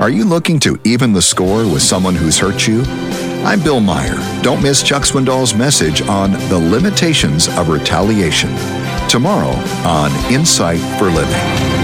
Are you looking to even the score with someone who's hurt you? I'm Bill Meyer. Don't miss Chuck Swindoll's message on the limitations of retaliation tomorrow on Insight for Living.